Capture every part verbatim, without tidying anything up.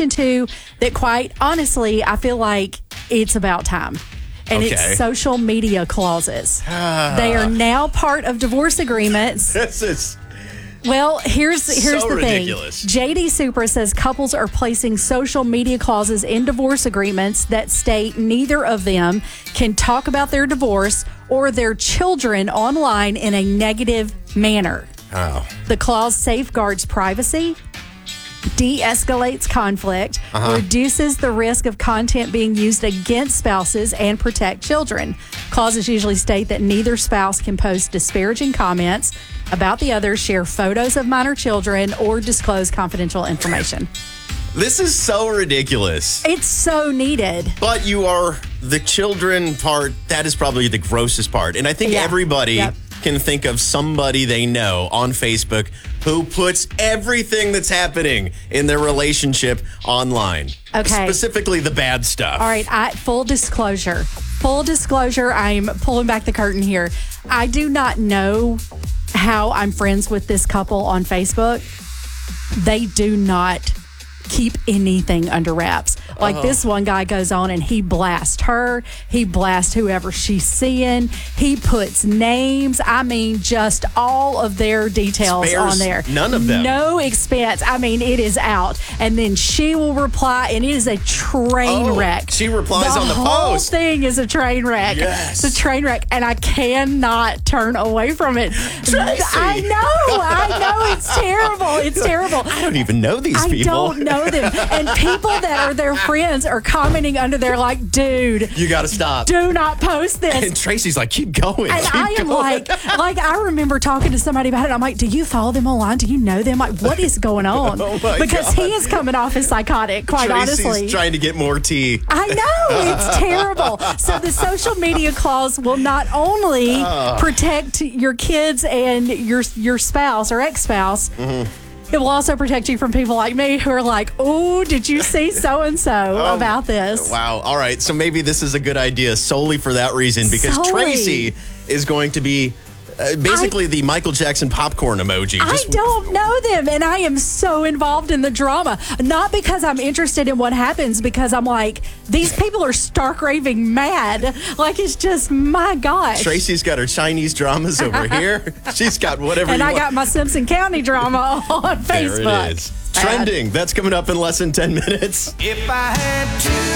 addition to that, quite honestly, I feel like it's about time. And okay. it's social media clauses. They are now part of divorce agreements. This is... Well, here's here's so the ridiculous. thing. J D Supra says couples are placing social media clauses in divorce agreements that state neither of them can talk about their divorce or their children online in a negative manner. Oh. The clause safeguards privacy, de-escalates conflict, uh-huh. reduces the risk of content being used against spouses, and protect children. Clauses usually state that neither spouse can post disparaging comments about the other, share photos of minor children, or disclose confidential information. This is so ridiculous. It's so needed. But you are the children part. That is probably the grossest part. And I think Yeah. everybody Yep. can think of somebody they know on Facebook who puts everything that's happening in their relationship online. Okay. Specifically the bad stuff. All right, I, full disclosure. Full disclosure, I'm pulling back the curtain here. I do not know how I'm friends with this couple on Facebook. They do not keep anything under wraps. Like Oh. this one guy goes on and he blasts her. He blasts whoever she's seeing. He puts names. I mean, just all of their details Spares on there. none of them. No expense. I mean, it is out. And then she will reply, and it is a train Oh, wreck. she replies on the whole post. thing is a train wreck. Yes. It's a train wreck, and I cannot turn away from it. Tracy. I know. I know. It's terrible. It's terrible. I don't even know these I people. don't know them. And people that are their friends are commenting under there like, dude, You got to stop. do not post this. And Tracy's like, keep going. And keep I am going. like, like I remember talking to somebody about it. I'm like, do you follow them online? Do you know them? Like, what is going on? Oh my because God. he is coming off as psychotic, quite Tracy's honestly. trying to get more tea. I know, it's terrible. So the social media clause will not only Uh. protect your kids and your your spouse or ex-spouse, Mm-hmm. it will also protect you from people like me who are like, oh, did you see so-and-so about this? Wow. All right. So maybe this is a good idea solely for that reason because Solely. Tracy is going to be uh, basically I- the Michael Jackson popcorn emoji. I Just- don't know them, and I am so involved in the drama. Not because I'm interested in what happens, because I'm like, these people are stark raving mad. Like, it's just, my gosh. Tracy's got her Chinese dramas over here. She's got whatever and you I want. got my Simpson County drama on Facebook. There it is. Bad. Trending. That's coming up in less than ten minutes. If I had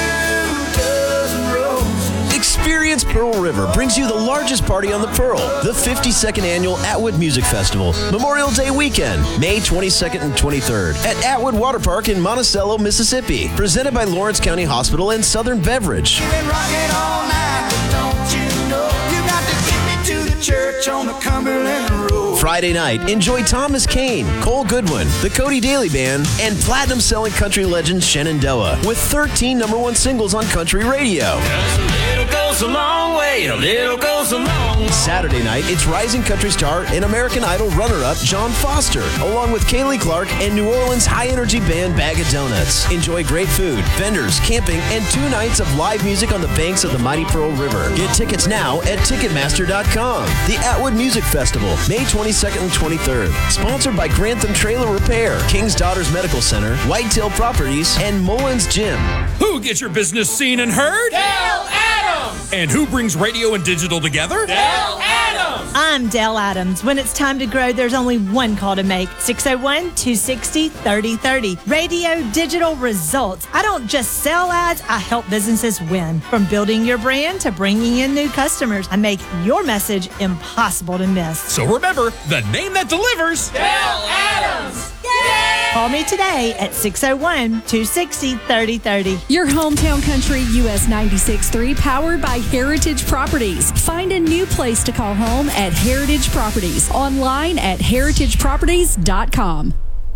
two dozen roses. Experience Pearl River brings you the largest party on the Pearl, the fifty-second annual Atwood Music Festival, Memorial Day weekend, May twenty-second and twenty-third, at Atwood Water Park in Monticello, Mississippi. Presented by Lawrence County Hospital and Southern Beverage. You've been rocking all night, but don't you know you got to get me to the church on the Cumberland Road. Friday night, enjoy Thomas Kane, Cole Goodwin, the Cody Daly Band, and platinum-selling country legend Shenandoah with thirteen number one singles on country radio. A little goes a long way, a little goes a long way. Saturday night, it's rising country star and American Idol runner-up John Foster, along with Kaylee Clark and New Orleans high-energy band Bag of Donuts. Enjoy great food, vendors, camping, and two nights of live music on the banks of the mighty Pearl River. Get tickets now at Ticketmaster dot com. The Atwood Music Festival, May twenty-second and twenty-third. Sponsored by Grantham Trailer Repair, King's Daughters Medical Center, Whitetail Properties, and Mullins Gym. Who gets your business seen and heard? Del Adams! And who brings radio and digital together? Del Adams! I'm Del Adams. When it's time to grow, there's only one call to make. six oh one, two six oh, three oh three oh. Radio digital results. I don't just sell ads, I help businesses win. From building your brand to bringing in new customers, I make your message impossible to miss. So remember, the name that delivers. Del Adams! Yay! Call me today at six oh one, two six oh, three oh three oh. Your hometown country, U S ninety-six point three, powered by Heritage Properties. Find a new place to call home at Heritage Properties. Online at heritage properties dot com.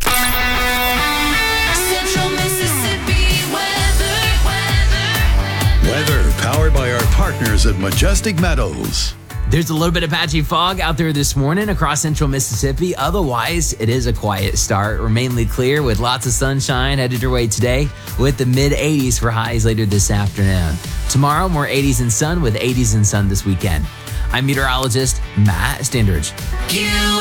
Central Mississippi weather, weather. Weather powered by our partners at Majestic Meadows. There's a little bit of patchy fog out there this morning across central Mississippi. Otherwise, it is a quiet start. We're mainly clear with lots of sunshine headed your way today with the mid eighties for highs later this afternoon. Tomorrow, more eighties and sun with eighties and sun this weekend. I'm meteorologist Matt Standridge. You